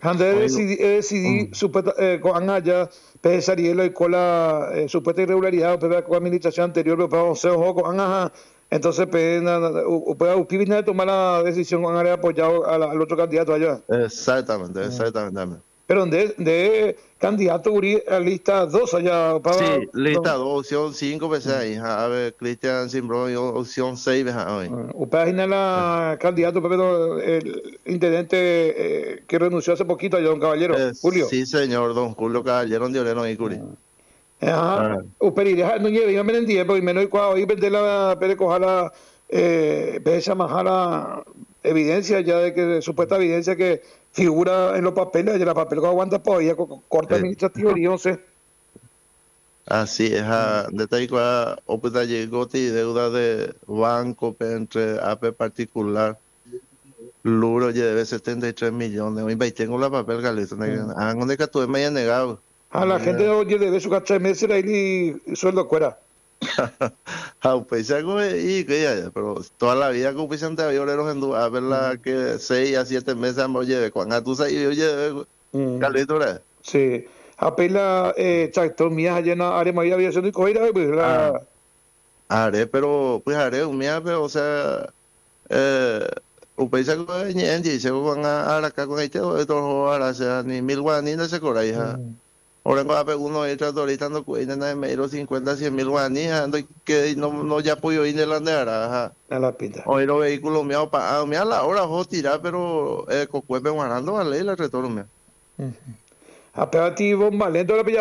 Ande Oigo. decidí supuesta con allá pesarielo y con la supuesta irregularidad con la administración anterior pero vamos a hacer con anja entonces puede upivina tomar la decisión con área apoyado al otro candidato allá. Exactamente. Pero de candidato Uri a lista 2 allá para Sí, lista 2, opción 5, pues ahí. A ver, Cristian Simbrón, opción 6, ves hoy. página la candidato pero el intendente que renunció hace poquito allá don Caballero Julio. Sí, señor, don Julio Caballero de Oreno y Curi. Ajá, uperiria no lleve, yo me entendí, porque menos y cuando hoy vende la pere cojala pese a la evidencia ya de que supuesta evidencia que figura en los papeles, de la papel que aguanta todavía corte Sí. administrativo y no sé. Así es, detalle que opta llegó y deuda de banco entre AP particular. Luro ya debe 73 millones. Hoy tengo la papel galito. ¿Dónde que tú me hayas negado? A la gente oye debe su cacha de meses ahí y sueldo fuera. Pues algo y que ya, pero toda la vida que upise ante avioneros en a verla que 6 a 7 meses oye, cuando tú sabes, oye, galito, ¿verdad? Sí. Apela chacto mías allá en la área María Aviación y Coira, pues la Haré, pero pues haré un día, pero o sea, upisa que en dice con acá con este otro ahora sea ni mil guaní no se cobra hija. Ahora en cada uno entra ahorita no cuesta nada menos 50, 100 mil guaní, ando que no ya puedo ir de la andera, a la pinta. hoy los vehículos míos para mí a la hora voy a tirar, pero cocuepe guardando vale la retorno mío. Apelativo valendo la pilla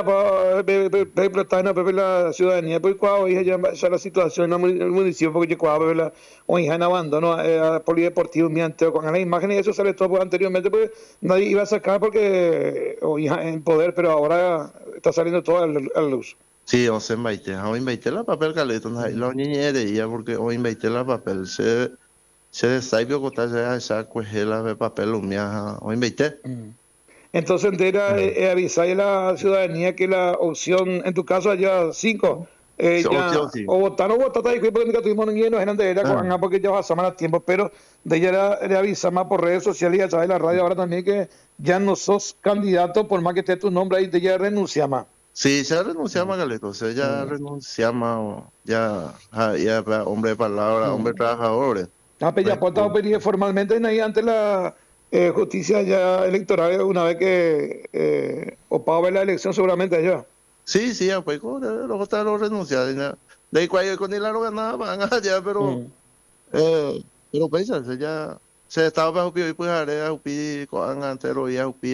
para la ciudadanía pues cuando ya esa la situación en el municipio porque cuando la o hija en abandono polideportivo mientras con las imágenes eso sale todo anteriormente pues nadie iba a sacar porque o hija en poder pero ahora está saliendo todo a la luz. Sí, o sea, hoy invité la papel caleta, los niñeres ya porque hoy invité la papel se desayó que está esa cuejela de papel lumia, hoy invité. Entonces entera avisar a la ciudadanía que la opción, en tu caso allá 5, ya, Sí. o votar o votar, porque nunca tuvimos ninguno, porque ya pasamos más tiempo, pero de ella le avisa más por redes sociales y a través de la radio ahora también que ya no sos candidato, por más que esté tu nombre ahí, de ella renuncia más. Sí, se renuncia a Galeto, o sea, ya renuncia más, ya hombre de palabra, hombre trabajador. Pues ya puedo pedir formalmente ahí ante la justicia ya electoral una vez que o ver la elección seguramente allá. Sí, pues luego está lo renunciar. De ahí cuando con la no ganaba, van allá, pero pues ya se estaba bajo pie y pues haré a upi con antero y a upi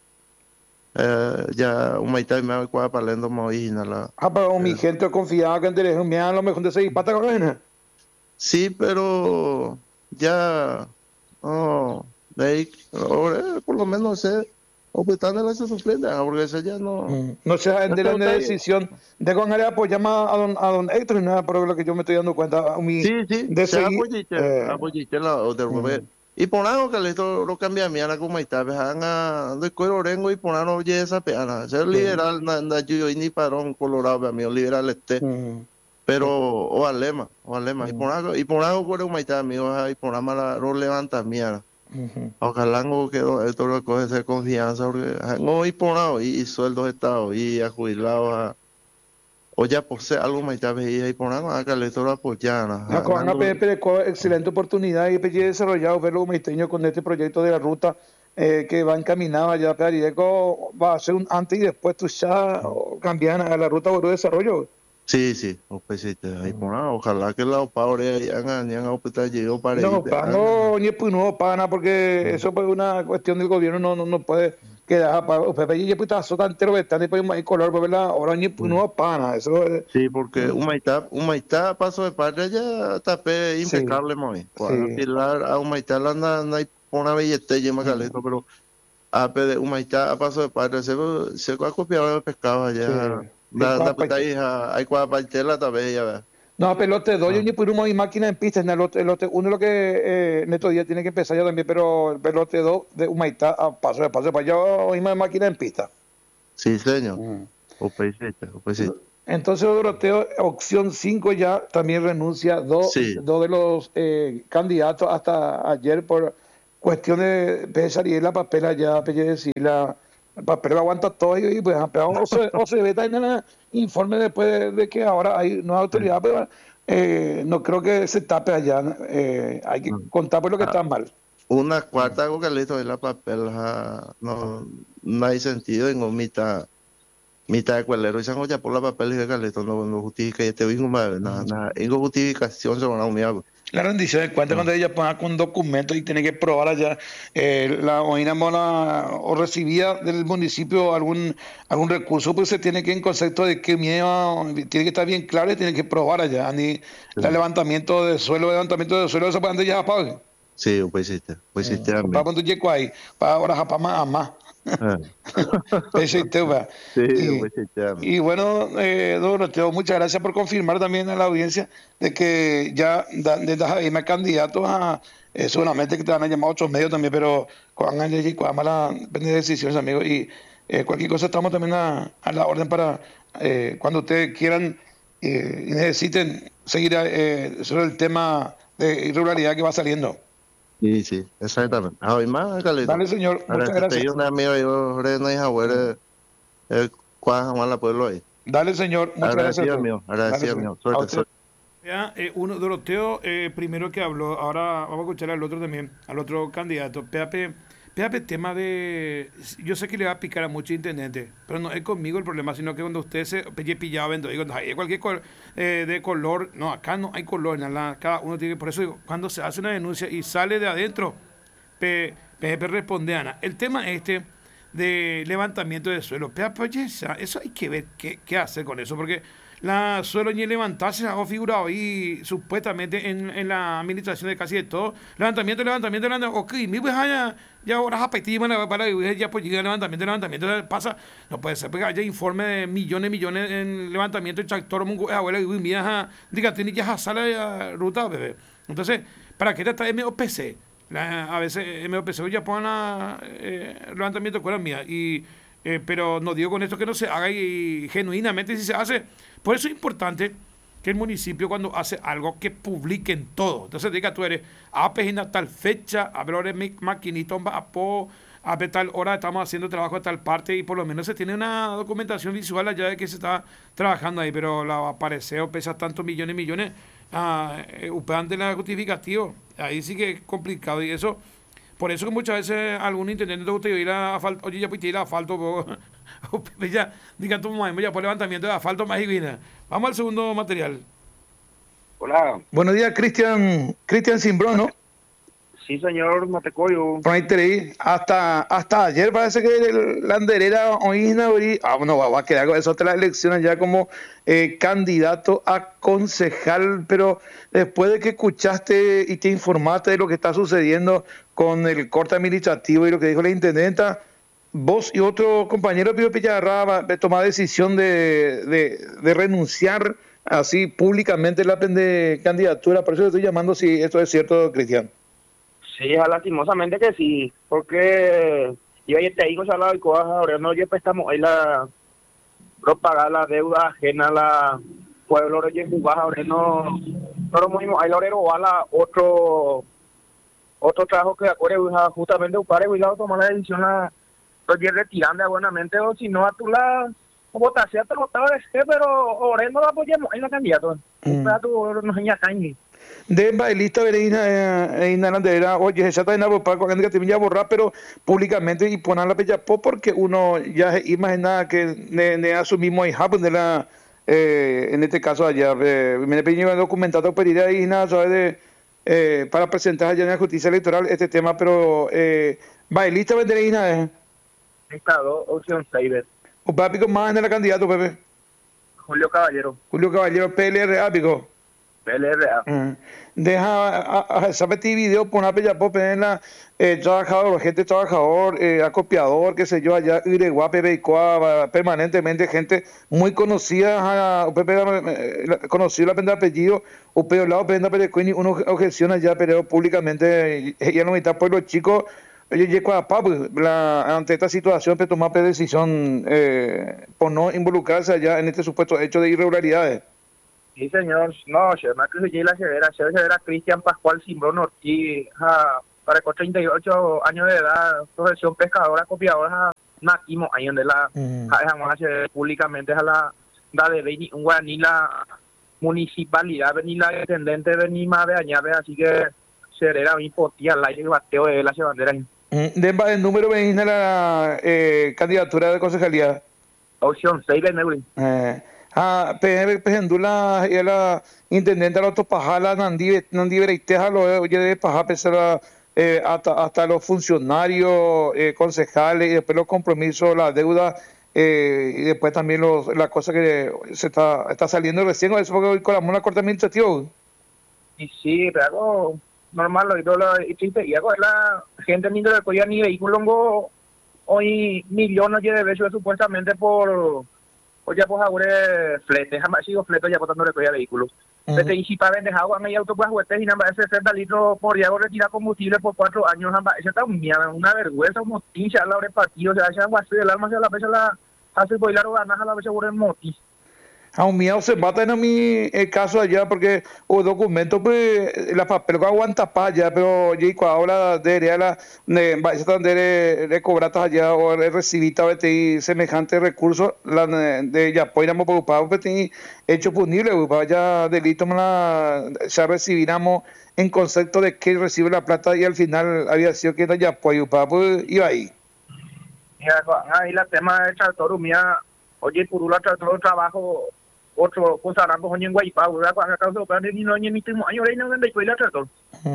ya un maita me ha cuadra para lendo moína la. Pero mi gente confiaba que en me a lo mejor de 6 patas con Sí, pero ya no, de ahí ahora, por lo menos sé optando en la suplente, porque ese ya no. No se de la decisión de con área apoyar más a don Héctor y nada, por lo que yo me estoy dando cuenta. Sí, De se seguir. apoyite la otra vez. Y por algo que esto lo cambia mi ana como está, vean de cuero orengo y por algo oye esa peana. Ser liberal, nada, yo ni parón colorado, amigo, liberal pero o alema. Y por algo cuero como está, amigo, y por algo la lo levanta mierda. Ojalá no quedó esto lo coge esa confianza, porque no y por algo, y sueldos estados, y a jubilados, o ya posee algo más tarde y por nada que le estoy apoyando. Con excelente oportunidad y desarrollado ver los mesteños con este proyecto de la ruta que va encaminado allá para Diego va a ser un antes y después tú ya cambian a la ruta de desarrollo. Sí, pues sí, ahí por nada, ojalá que la padre hayan hospital llegado para no, no, ni pues no, pana, porque eso es una cuestión del gobierno, no puede quedar para Pepe y pues está sota entero están después hay color pues verdad ahora ni pues no pana eso sí porque un maitá paso de parte ya tapé impecable muy cuando pilar a un maitá la anda hay una billete y más calento pero a de un maitá paso de parte se ha copiado el pescado allá da puta hija hay cuatro partelas también ya ves. No, pero el lote 2 yo ni por una máquina en pista, el lote 1 es lo que Neto Díaz tiene que empezar ya también, pero el lote 2 de Humaitá a paso de para allá hoy más máquina en pista. Sí, señor. Pues sí. Entonces Doroteo, opción 5 ya también renuncia dos de los candidatos hasta ayer por cuestión de pensar y la papel allá, pues decir, el papel aguanta todo y pues o se ve también en el informe después de que ahora hay nueva autoridad, pero no creo que se tape allá, hay que contar por lo que está mal. Una cuarta con Carlito de la papel, no hay sentido en un mitad de cuelero y sango ya por la papel y de Carlito no justifica y este bingo nada, en justificación se van a unir. La rendición de cuentas cuando ella ponga con documentos y tiene que probar allá la OINA o recibía del municipio algún recurso, pues se tiene que en concepto de que tiene que estar bien claro y tiene que probar allá. Ni levantamiento de suelo, eso para donde ya pague. Sí, pues hiciste para cuando llego ahí, para ahora japar más. Y bueno, Doroteo, muchas gracias por confirmar también a la audiencia de que ya desde ahí me candidatos a seguramente que te van a llamar otros medios también, pero con años y con mala decisiones, amigos, y cualquier cosa estamos también a la orden para cuando ustedes quieran y necesiten seguir sobre el tema de irregularidad que va saliendo. Sí, exactamente. Más, Carlito. Dale, señor, muchas gracias. Dale, señor, muchas gracias. Agradecido, mío. Suerte. Uno, Doroteo, primero que habló, ahora vamos a escuchar al otro también, al otro candidato. Péape, tema de. Yo sé que le va a picar a muchos intendentes, pero no es conmigo el problema, sino que cuando usted se pillado, digo, hay cualquier de color, no, acá no hay color, cada uno tiene. Por eso digo, cuando se hace una denuncia y sale de adentro, PGP responde, Ana. El tema de levantamiento de suelo, eso hay que ver qué hacer con eso, porque la suelo ni levantarse ha figurado ahí supuestamente en la administración de casi de todo. Levantamiento, ok, mi pues ya ahora apetimos para ya pues llega levantamiento, pasa, no puede ser, porque haya informe de millones en levantamiento de tractor, abuela, y mira, diga, tiene ya sala ruta, bebé. Entonces, ¿para qué está MOPC? A veces MOPC ya pongan levantamiento de cuerdas mías, pero no digo con esto que no se haga y genuinamente si se hace. Por eso es importante que el municipio cuando hace algo que publiquen todo. Entonces diga tú eres a página tal fecha, a ver mi maquinito a ver tal hora estamos haciendo trabajo de tal parte y por lo menos se tiene una documentación visual allá de que se está trabajando ahí, pero la apareceo pesa tantos millones, de la justificativo, ahí sí que es complicado y eso. Por eso que muchas veces algún intendente te gusta ir a asfalto, oye, ya pues ir a asfalto, ya, diga tu mamá, ya por levantamiento de asfalto más y vina. Vamos al segundo material. Hola. Buenos días, Cristian Simbrón, ¿no? Sí, señor Matecoyo. Por ahí te leí. Hasta ayer parece que la Anderera hoy bueno, va a quedar con eso hasta las elecciones ya como candidato a concejal, pero después de que escuchaste y te informaste de lo que está sucediendo con el corte administrativo y lo que dijo la intendenta, vos y otro compañero Pío Pillarra tomar decisión de renunciar así públicamente la candidatura. Por eso te estoy llamando si esto es cierto, Cristian. Sí, lastimosamente que sí, porque yo ayer te digo, salado y cojas, ahora no, yo prestamos ahí pagar la deuda ajena a la pueblo, oye, jugar, ahora no lo mismo, ahí lo va a la otro trabajo que acuerde, justamente para el tomar la decisión, oye, retirando buenamente, o si no, a tu lado, votación te votaba pero ahora no la apoyamos en la candidata, no señala cañi. De bailista Verena Landera, oye, ya está en la bopa con que te ya borrar, pero públicamente y poner la pecha porque uno ya imagina que ne asumimos ahí de la en este caso allá me pedí documentado pedir ahí nada sobre para presentar allá en la justicia electoral este tema, pero bailista Verena Estado opción 6 o papi más en el candidato Pepe Julio Caballero PLR pico PLRA. Deja sabe este video poner ya en la trabajador, gente trabajador, acopiador, qué sé yo, allá Iregua, Pepeicua, permanentemente gente muy conocida, conocido la penda apellido, o peor lado penda Perecuini, uno objeción allá, pero públicamente, ya no está pueblo chico, yo llego a ante esta situación, pero tomar decisión por no involucrarse allá en este supuesto hecho de irregularidades. Sí, señor. No, más que se la severa Cristian Pascual Simbrón Ortiz, para con 38 años de edad, profesión pescadora, copiadora, naquimos ahí donde la dejamos hacer públicamente a la de Beni, un guaraní la municipalidad, Beni la intendente, Beni más de añade, así que será mi potía al aire bateo de la bandera. El número 20 de la candidatura de concejalía. Opción 6 de Neulin. Pendula y la intendente de la autopajala Nandi Bereiteja lo oye de paja pesar hasta los funcionarios, concejales y después los compromisos, la deuda y después también la cosa que se está saliendo recién, eso porque hoy colamos una corte administrativa. Y sí, pero normal, y hago la gente ni de coya ni vehículo hoy millones de veces supuestamente por ya pues ahora flete, jamás sido flete ya botando de coya vehículos. Desde y si para vender agua en el auto pues juguetes y nada más 60 litros por día retirar combustible por 4 años, jamás eso está una vergüenza, un motín, a la hora de partido, o sea, ya así del alma, a la vez la hace bailar o ganas a la vez por el motín. A un mío se mata en mi caso allá porque o documento pues la papel que aguanta para allá pero yo ahora debería de cobratas allá o recibir semejante recurso la de ya pues iremos preocupados pues hecho punible ya delito ya recibiramos en concepto de que recibe la plata y al final había sido que ya pues iba ahí. Ahí la tema de tractor mía oye purula tractor trabajo otro cosa rando hoñen guaypa cuando causa para ni no ni mismo año reina donde fue la trator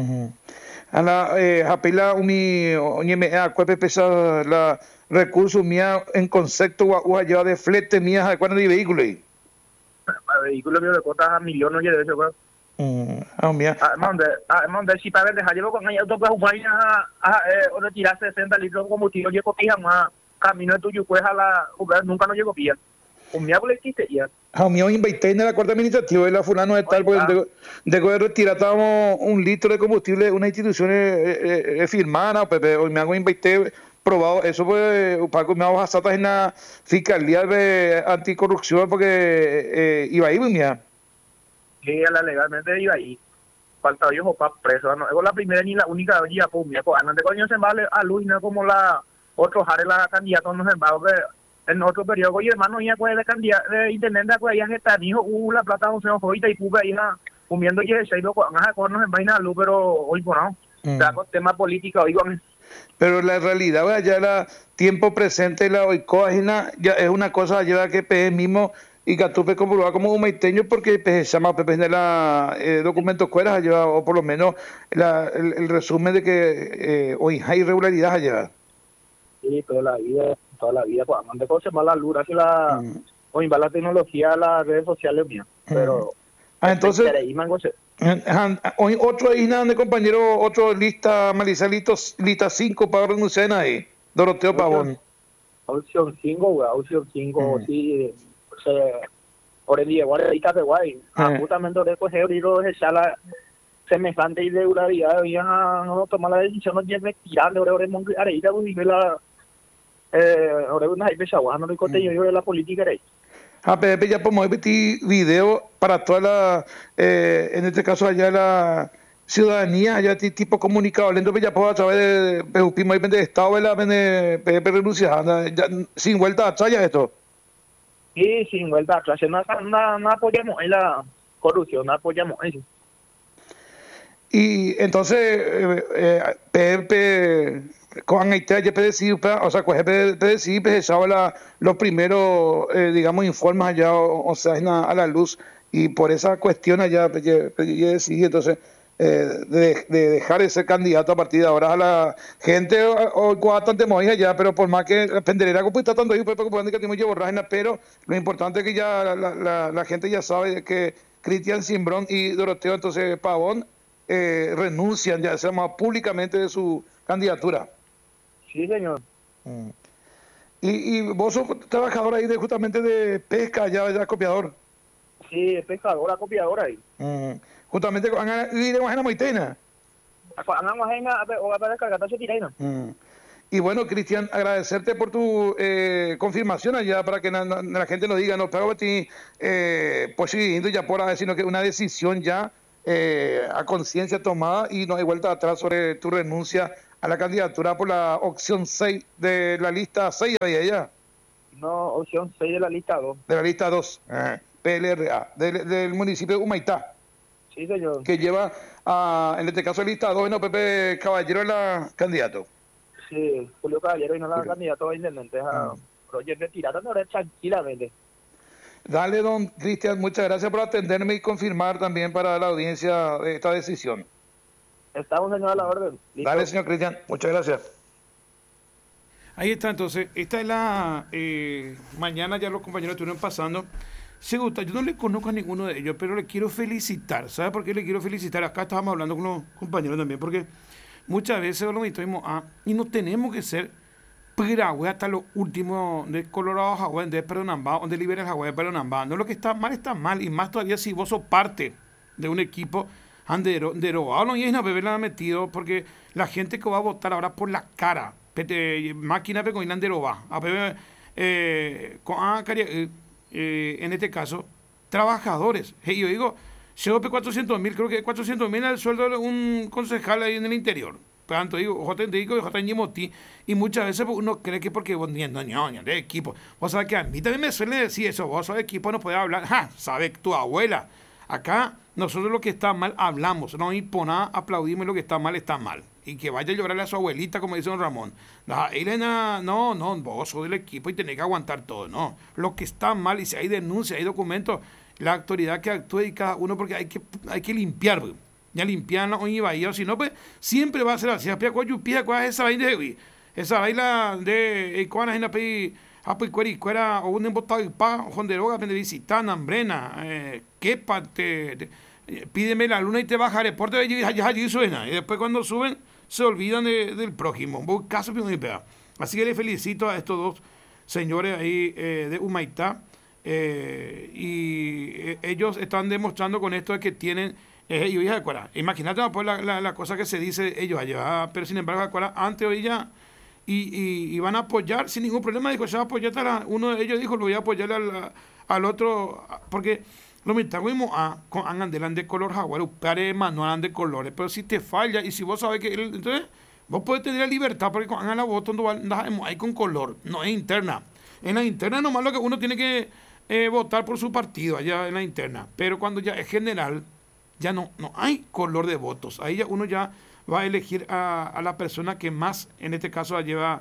ana apela umi oñe me acuerpe pesa la recursos mía en concepto o allá de flete mía cuando de vehículo ahí vehículo mío de costas a millones de veces mía además de si para dejar llevo con el auto pues vaina o retirar 60 litros de combustible yo copia más camino de tuyo pues a la nunca no llego pilla un mía le existe ya mío invité en la corte administrativa de la fulano de tal porque de retirar estábamos un litro de combustible una institución firmada Pepe hoy me hago invité probado eso pues Paco me hago hacer en la fiscalía de anticorrupción porque iba ahí mía sí legalmente iba ahí falta yo para preso no es la primera ni la única día pues mira pues antes coño se vale a Luis no como la otros jare la candidato no se va en otro periodo, oye hermano, ya pues de intendente pues ya está dijo la plata no se nos fue y puga hija comiendo y se ido con acornos en vaina luz pero hoy por no está con tema político hoy con pero la realidad ya la tiempo presente la hoy ya es una cosa ya que PE mismo y que tú comprobado como un maiteño porque se llama Pepe de la documentos cueras allá o por lo menos el resumen de que hoy hay irregularidad allá. Sí, toda la vida, pues, de cosas más la luz, así hoy va la tecnología, las redes sociales mías, pero... entonces, hoy otro ahí nada de compañero, otro lista, lista 5 para renunciar ahí, Doroteo Pavón. Opción 5, opción 5, sí, por el día, ahí está guay, justamente después de abrir la semejante irregularidad, ya no tomar la decisión, no tiene que tirar de ahora pues, ahora una vez no me conté yo de la política ahí Pepe ya podemos ver video para toda la en este caso allá la ciudadanía allá tipo comunicado lento ya puedo a través de Pejupimo y de estado de Pepe renuncia sin vuelta atrás ya esto sí sin vuelta atrás no apoyamos en la corrupción no apoyamos eso y entonces Pepe con Haití ya pedecido, o sea, pedecido los primeros, digamos, informes allá, o sea, a la luz, y por esa cuestión allá, decidí, entonces, de dejar de ser candidato a partir de ahora a la gente, o bastante movida ya, pero por más que penderera pues está tanto ahí, pues preocupante que tenemos que borrar, pero lo importante es que ya la gente ya sabe que Cristian Simbrón y Doroteo, entonces, Pavón, renuncian ya, se llama públicamente de su candidatura. Sí, señor. Y vos sos trabajador ahí justamente de pesca, ya copiador. Sí, pescadora, copiadora ahí. Justamente y de Guajena Moitena. Y bueno, Cristian, agradecerte por tu confirmación allá para que la gente nos diga, no, pero pues sí, ya por decir que una decisión ya a conciencia tomada y no hay vuelta atrás sobre tu renuncia a la candidatura por la opción 6 de la lista 6, había ya. No, opción 6 de la lista 2. De la lista 2, PLRA, del municipio de Humaitá, Sí, señor. que lleva, en este caso, lista 2, no, Pepe Caballero, la candidato. Sí, Julio Caballero y no la Julio. candidato a intendente a Roger de Tirata, no, tranquilamente. Dale, don Cristian, muchas gracias por atenderme y confirmar también para la audiencia de esta decisión. Estamos, señor, a la orden. ¿Listo? Dale, señor Cristian, muchas gracias. Ahí está, entonces, esta es la... mañana ya los compañeros estuvieron pasando. Yo no le conozco a ninguno de ellos, pero le quiero felicitar. ¿Sabe por qué le quiero felicitar? Acá estábamos hablando con los compañeros también, porque muchas veces lo mismo y no tenemos que ser piragüe hasta lo último de Colorado, Hawái, de Perdonambá, donde libera el Hawái de Perdonambá. No, lo que está mal, y más todavía si vos sos parte de un equipo derogado, no, y es una bebé la ha metido, porque la gente que va a votar ahora por la cara, máquina pecoinan derogada, en este caso, trabajadores. Yo digo, llegó 400.000, creo que 400.000 es el sueldo de un concejal ahí en el interior. Tanto digo, y muchas veces uno cree que porque vos de equipo, vos sabés que a mí también me suele decir eso, vos sos de equipo, no podés hablar, sabe tu abuela. Acá nosotros lo que está mal hablamos, no imponamos, aplaudimos, lo que está mal, y que vaya a llorarle a su abuelita, como dice don Ramón. No, vos sos del equipo y tenés que aguantar todo, no. Lo que está mal, y si hay denuncia, hay documentos, la autoridad que actúe y cada uno, porque hay que limpiar, ya limpiar la Bahía, o si no, pues siempre va a ser así. Esa vaina de Ecuana, Apicuericuera, o un embotado y pa, Honderoga, Visitana, Ambrena, Kepa, pídeme la luna y te bajaré, por allí suena, y después cuando suben se olvidan del prójimo. Así que les felicito a estos dos señores ahí de Humaitá, y ellos están demostrando con esto de que tienen, imagínate pues, la cosa que se dice ellos allá, pero sin embargo antes hoy ya y van a apoyar sin ningún problema. Dijo, se va a apoyar uno de ellos dijo, lo voy a apoyar al otro, porque lo mismo con andan de color jaguar, pare manual de colores, pero si te falla y si vos sabes que entonces vos podés tener la libertad, porque con la voto hay con color, no es interna. En la interna nomás lo que uno tiene que votar por su partido allá en la interna, pero cuando ya es general ya no hay color de votos, ahí ya uno ya va a elegir a la persona que más, en este caso, la lleva,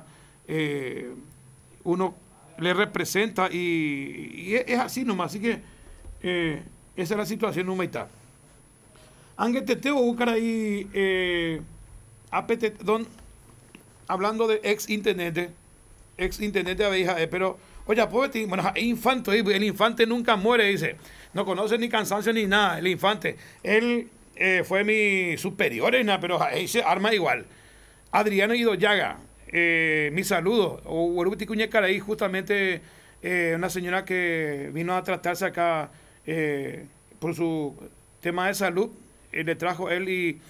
uno le representa y es así nomás. Así que esa es la situación en Humaitá. Ángel, te voy a buscar ahí, hablando de ex intendente de Abeja, pero, oye, pues, bueno, el infante nunca muere, dice. No conoce ni cansancio ni nada, el infante. Él fue mi superior, pero ahí se arma igual. Adriano Idoyaga, mi saludo. Urubuti Cuñecaraí, justamente una señora que vino a tratarse acá por su tema de salud, le trajo él y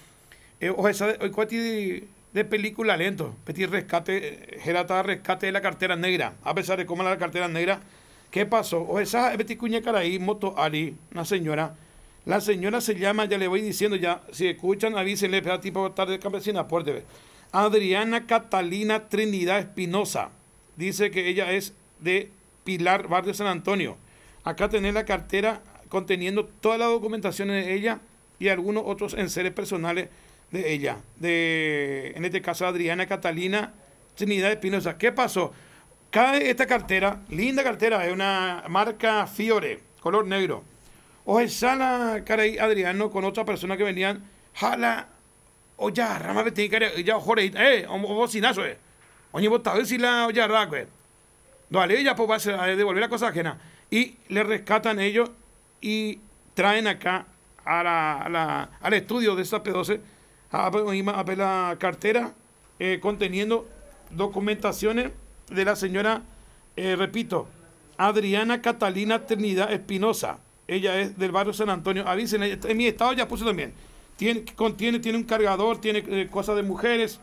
hoy de película lento, petit rescate, gerata rescate de la cartera negra, a pesar de cómo la cartera negra. ¿Qué pasó? O esa Betty Cuñecaraí, Moto Ali, una señora. La señora se llama, ya le voy diciendo ya, si escuchan, avísenle, pero tipo tarde campesina, aporte. Adriana Catalina Trinidad Espinosa. Dice que ella es de Pilar, Barrio San Antonio. Acá tenés la cartera conteniendo toda la documentación de ella y algunos otros enseres personales de ella. En este caso, Adriana Catalina Trinidad Espinosa. ¿Qué pasó? Cae esta cartera, linda cartera, es una marca Fiore, color negro. O esa la cara ahí, Adriano, con otra persona que venían, jala, o ya, rama ya, Jorge, o bocinazo, oye, vos sabés si la, o ya, raque. Vale, ella pues va a devolver la cosa ajena. Y le rescatan ellos y traen acá al estudio de esta P12 a ver la cartera conteniendo documentaciones de la señora, repito, Adriana Catalina Trinidad Espinosa. Ella es del barrio San Antonio. Avísenle, en mi estado ya puse también. Tiene un cargador, tiene cosas de mujeres,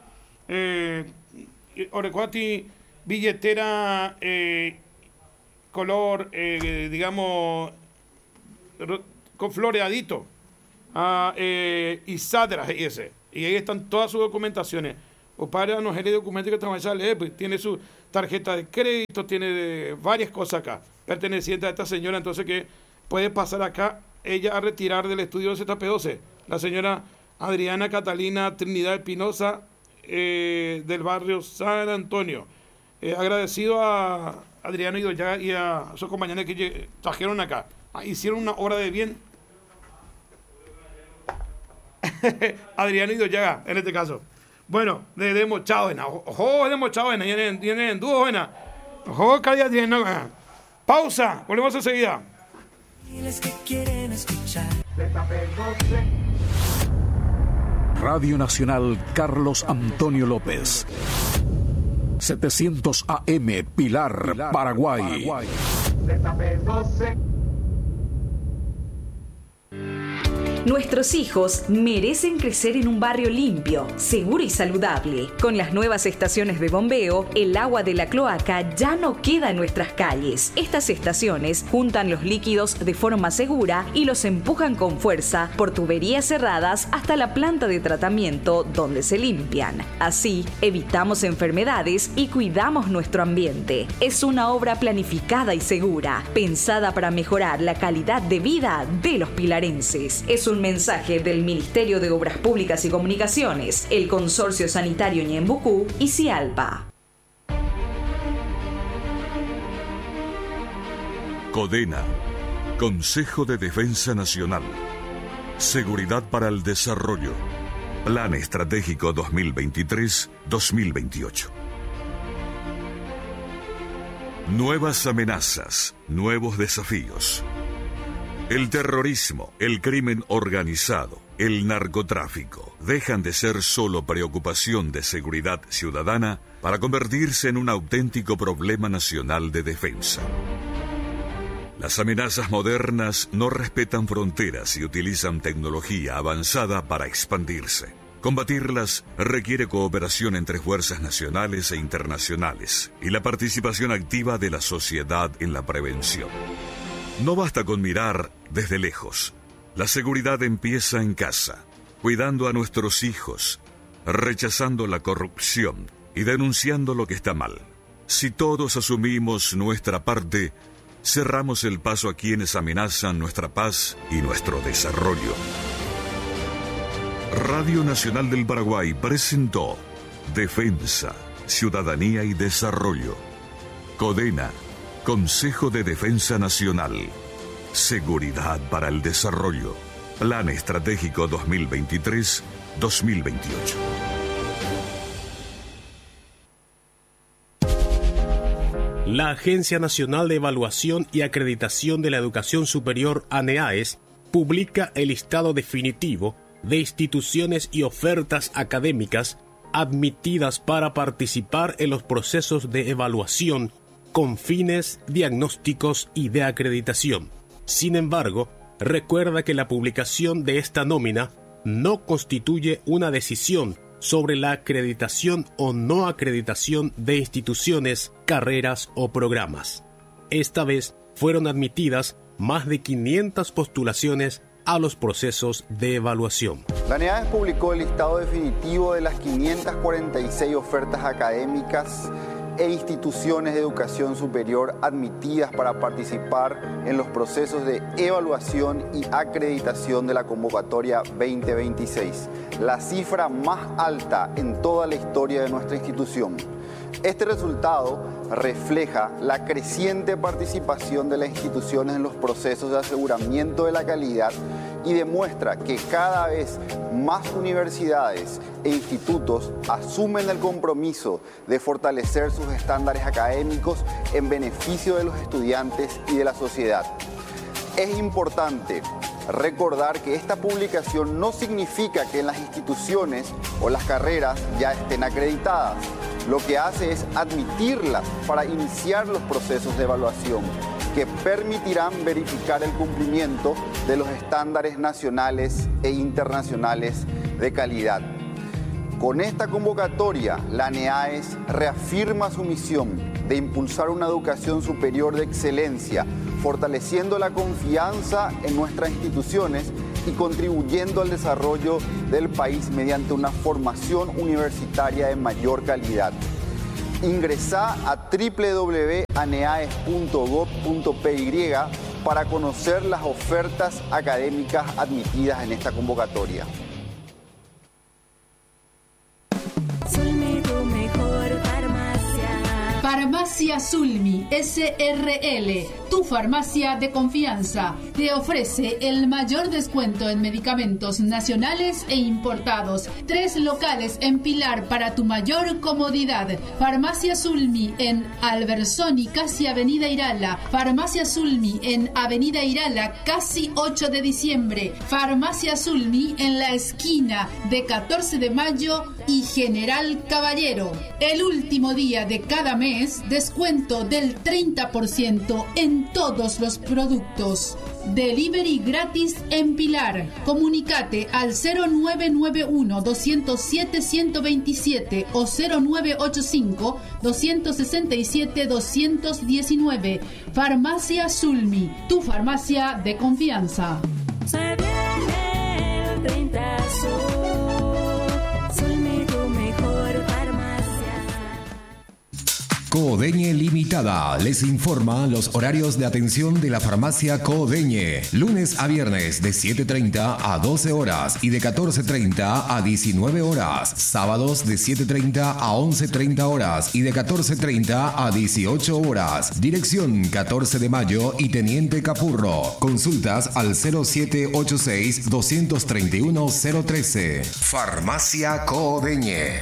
orecuati, billetera color, digamos, con floreadito. Isadra ese. Y ahí están todas sus documentaciones. O para no el documento que te vamos a leer, pues tiene su tarjeta de crédito, tiene varias cosas acá, perteneciente a esta señora, entonces que puede pasar acá ella a retirar del estudio de ZP12, la señora Adriana Catalina Trinidad Espinosa, del barrio San Antonio. Agradecido a Adriano Idoyaga y a sus compañeros que trajeron acá. Hicieron una obra de bien. Adriano Idoyaga, en este caso. Bueno, de mochado, ojo, de mochado, tiene en dúo, ojo, calidad tiene. Pausa, volvemos enseguida. Radio Nacional Carlos Antonio López. 700 AM Pilar, Paraguay. Nuestros hijos merecen crecer en un barrio limpio, seguro y saludable. Con las nuevas estaciones de bombeo, el agua de la cloaca ya no queda en nuestras calles. Estas estaciones juntan los líquidos de forma segura y los empujan con fuerza por tuberías cerradas hasta la planta de tratamiento donde se limpian. Así, evitamos enfermedades y cuidamos nuestro ambiente. Es una obra planificada y segura, pensada para mejorar la calidad de vida de los pilarenses. Es un mensaje del Ministerio de Obras Públicas y Comunicaciones, el Consorcio Sanitario Ñembucú y Cialpa. CODENA, Consejo de Defensa Nacional. Seguridad para el Desarrollo. Plan Estratégico 2023-2028. Nuevas amenazas, nuevos desafíos. El terrorismo, el crimen organizado, el narcotráfico dejan de ser solo preocupación de seguridad ciudadana para convertirse en un auténtico problema nacional de defensa. Las amenazas modernas no respetan fronteras y utilizan tecnología avanzada para expandirse. Combatirlas requiere cooperación entre fuerzas nacionales e internacionales y la participación activa de la sociedad en la prevención. No basta con mirar desde lejos. La seguridad empieza en casa, cuidando a nuestros hijos, rechazando la corrupción y denunciando lo que está mal. Si todos asumimos nuestra parte, cerramos el paso a quienes amenazan nuestra paz y nuestro desarrollo. Radio Nacional del Paraguay presentó Defensa, Ciudadanía y Desarrollo. CODENA, Consejo de Defensa Nacional. Seguridad para el Desarrollo. Plan Estratégico 2023-2028. La Agencia Nacional de Evaluación y Acreditación de la Educación Superior, ANEAES, publica el listado definitivo de instituciones y ofertas académicas admitidas para participar en los procesos de evaluación con fines diagnósticos y de acreditación. Sin embargo, recuerda que la publicación de esta nómina no constituye una decisión sobre la acreditación o no acreditación de instituciones, carreras o programas. Esta vez fueron admitidas más de 500 postulaciones a los procesos de evaluación. La ANEAES publicó el listado definitivo de las 546 ofertas académicas e instituciones de educación superior admitidas para participar en los procesos de evaluación y acreditación de la convocatoria 2026, la cifra más alta en toda la historia de nuestra institución. Este resultado refleja la creciente participación de las instituciones en los procesos de aseguramiento de la calidad y demuestra que cada vez más universidades e institutos asumen el compromiso de fortalecer sus estándares académicos en beneficio de los estudiantes y de la sociedad. Es importante recordar que esta publicación no significa que las instituciones o las carreras ya estén acreditadas. Lo que hace es admitirlas para iniciar los procesos de evaluación que permitirán verificar el cumplimiento de los estándares nacionales e internacionales de calidad. Con esta convocatoria, la ANEAES reafirma su misión de impulsar una educación superior de excelencia, fortaleciendo la confianza en nuestras instituciones y contribuyendo al desarrollo del país mediante una formación universitaria de mayor calidad. Ingresá a www.aneaes.gov.py para conocer las ofertas académicas admitidas en esta convocatoria. Farmacia Sulmi SRL, tu farmacia de confianza, te ofrece el mayor descuento en medicamentos nacionales e importados. 3 locales en Pilar para tu mayor comodidad. Farmacia Sulmi en Albersoni, casi Avenida Irala. Farmacia Sulmi en Avenida Irala, casi 8 de diciembre. Farmacia Sulmi en la esquina de 14 de mayo y General Caballero. El último día de cada mes, descuento del 30% en todos los productos. Delivery gratis en Pilar. Comunicate al 0991-207-127 o 0985-267-219. Farmacia Sulmi, tu farmacia de confianza. Se viene el 30 Sulmi, tu mejor farmacia. Codeñe Limitada les informa los horarios de atención de la farmacia Codeñe. Lunes a viernes de 7:30 a 12 horas y de 14:30 a 19 horas. Sábados de 7:30 a 11:30 horas y de 14:30 a 18 horas. Dirección 14 de Mayo y Teniente Capurro. Consultas al 0786-231-013. Farmacia Codeñe.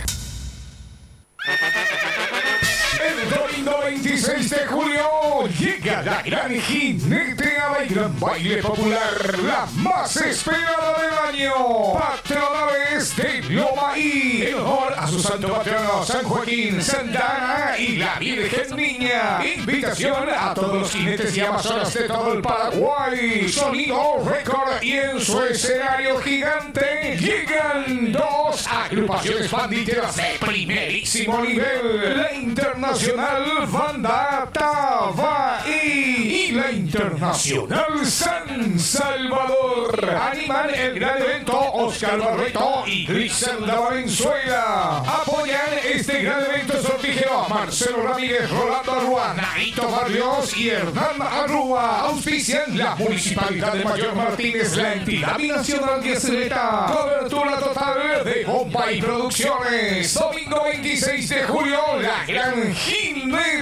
El domingo 26 de julio llega la gran jinete a la gran baile popular, la más esperada del año. Patronales de Lomaí, en honor a su santo patrono San Joaquín, Santa Ana y la Virgen Niña. Invitación a todos los jinetes y amazonas de todo el Paraguay. Sonido récord y en su escenario gigante llegan 2 agrupaciones banditeras de primerísimo nivel. La Internacional Banda Tabaí y la Internacional San Salvador. Animan el gran evento Oscar Barreto y Griselda Valenzuela. Apoyan este gran evento sortijero a Marcelo Ramírez, Rolando Arrua, Narito Barrios y Hernán Arrua. Auspician la Municipalidad de Mayor Martínez, la entidad binacional de Aceleta. Cobertura total de Bombay Producciones. Domingo 26 de julio, la gran jinete